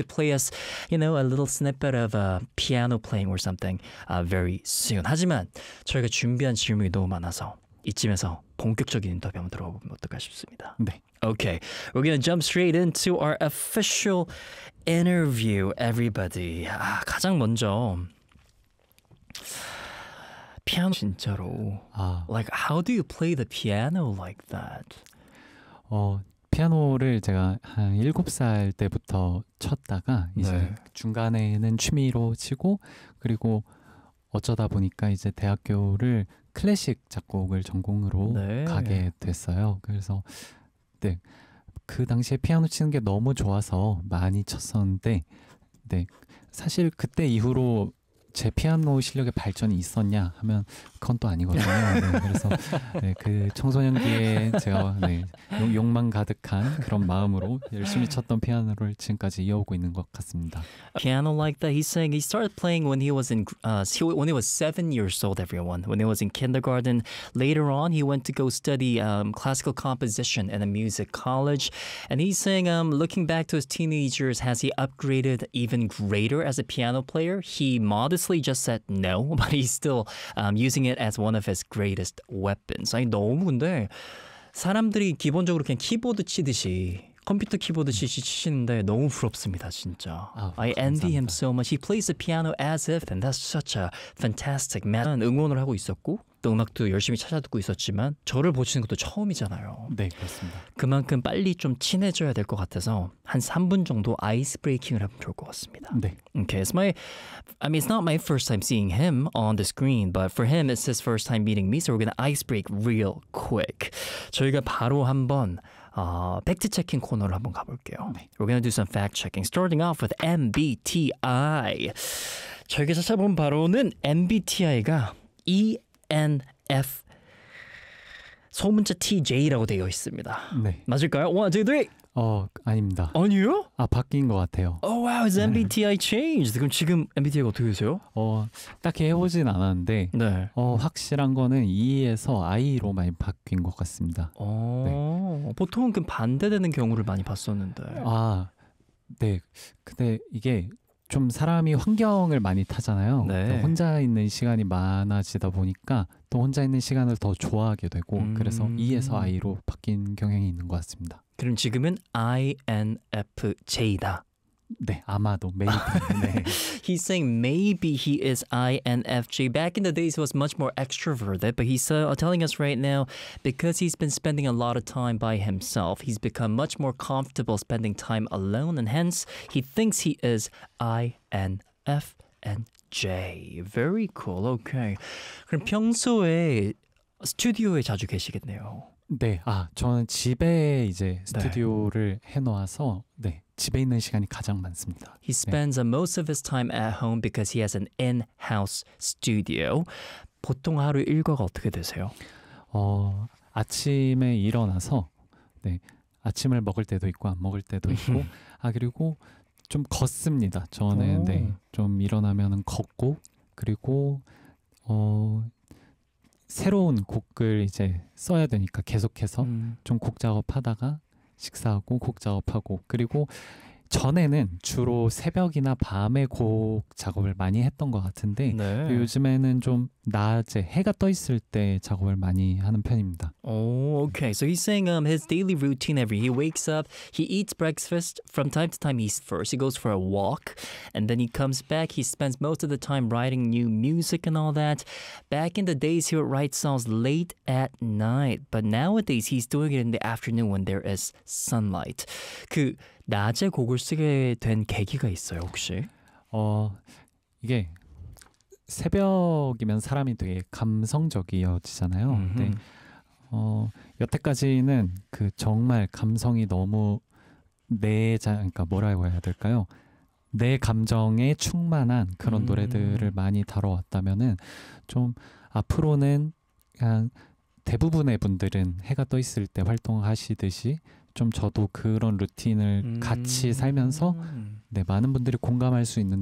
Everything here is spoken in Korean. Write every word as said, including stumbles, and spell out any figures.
to play us, you know, a little snippet of uh, piano playing or something uh, very soon. 하지만 저희가 준비한 질문이 너무 많아서 이쯤에서 본격적인 인터뷰 한번 들어보면 어떨까 싶습니다. 네. Okay, we're gonna jump straight into our official interview, everybody. 아, 가장 먼저 피아노 진짜로. 아, Like, how do you play the piano like that? 어, 피아노를 제가 한 일곱 살 때부터 쳤다가 이제 네. 중간에는 취미로 치고 그리고 어쩌다 보니까 이제 대학교를 클래식 작곡을 전공으로 네. 가게 됐어요. 그래서 네, 그 당시에 피아노 치는 게 너무 좋아서 많이 쳤었는데 네, 사실 그때 이후로 제 피아노 실력의 발전이 있었냐 하면 그건 또 아니거든요. 네, 그래서 네, 그 청소년기에 제가 네, 욕, 욕망 가득한 그런 마음으로 열심히 쳤던 피아노를 지금까지 이어오고 있는 것 같습니다. Piano like that. He's saying he started playing when he was in uh, he- when he was seven years old. Everyone, when he was in kindergarten. Later on, he went to go study um, classical composition at a music college. And he's saying, um, looking back to his teenage years, has he upgraded even greater as a piano player? He modestly just said no, but he's still um, using it as one of his greatest weapons. 아니 너무 근데 사람들이 기본적으로 그냥 키보드 치듯이. 컴퓨터 키보드 치시 치시는데 너무 부럽습니다, 진짜. 아, I envy him 감사합니다. so much. He plays the piano as if, and that's such a fantastic man. 응원을 하고 있었고, 또 음악도 열심히 찾아 듣고 있었지만 저를 보시는 것도 처음이잖아요. 네, 그렇습니다. 그만큼 빨리 좀 친해져야 될 것 같아서 한 삼 분 정도 아이스 브레이킹을 하면 좋을 것 같습니다. 네. Okay, it's my, I mean, it's not my first time seeing him on the screen, but for him, it's his first time meeting me, so we're gonna ice break real quick. 저희가 바로 한번 어, 팩트 체킹 코너를 한번 가볼게요. 네. We're gonna do some fact checking, starting off with 엠비티아이. 저희가 찾아본 바로는 엠비티아이가 이엔에프 소문자 티제이라고 되어 있습니다. 네. 맞을까요? One, two, three. 어, 아닙니다. 아니요? 아, 바뀐 것 같아요. Oh wow, is 엠비티아이 changed? 그럼 지금 엠비티아이가 어떻게 되세요? 어, 딱히 해보진 않았는데 네. 어, 확실한 거는 E에서 I로 많이 바뀐 것 같습니다. 어, 보통은 그 반대되는 경우를 많이 봤었는데. 아, 네. 근데 이게 좀 사람이 환경을 많이 타잖아요. 네. 혼자 있는 시간이 많아지다 보니까 또 혼자 있는 시간을 더 좋아하게 되고 음. 그래서 E에서 I로 바뀐 경향이 있는 것 같습니다. 그럼 지금은 아이엔에프제이다. 네, 아마도 maybe. 네. He's saying maybe he is I N F J. Back in the days, he was much more extroverted, but he's uh, telling us right now because he's been spending a lot of time by himself, he's become much more comfortable spending time alone, and hence he thinks he is I N F J. Very cool. Okay. 그럼 평소에 스튜디오에 자주 계시겠네요. 네, 아 저는 집에 이제 스튜디오를 해놓아서 네 집에 있는 시간이 가장 많습니다. He spends uh, most of his time at home because he has an in-house studio. 보통 하루 일과가 어떻게 되세요? 어 아침에 일어나서 네 아침을 먹을 때도 있고 안 먹을 때도 있고 아 그리고 좀 걷습니다. 저는 오. 네 좀 일어나면은 걷고 그리고 어 새로운 곡을 이제 써야 되니까 계속해서 음. 좀 곡 작업하다가 식사하고 곡 작업하고 그리고 전에는 주로 새벽이나 밤에 곡 작업을 많이 했던 것 같은데 네. 요즘에는 좀 낮에 해가 떠 있을 때 작업을 많이 하는 편입니다. Oh, okay. So he's saying um his daily routine every he wakes up, he eats breakfast, from time to time he eats first, he goes for a walk, and then he comes back, he spends most of the time writing new music and all that. Back in the days he would write songs late at night, but nowadays he's doing it in the afternoon when there is sunlight. 그 낮에 곡을 쓰게 된 계기가 있어요, 혹시? 어 이게 새벽이면 사람이 되게 감성적이어지잖아요. 근데 어 여태까지는 그 정말 감성이 너무 내 자, 그러니까 뭐라고 해야 될까요? 내 감정에 충만한 그런 음. 노래들을 많이 다뤄왔다면은 좀 앞으로는 그냥 대부분의 분들은 해가 떠 있을 때 활동하시듯이 좀 저도 그런 루틴을 같이 살면서 네, 많은 분들이 공감할 수 있는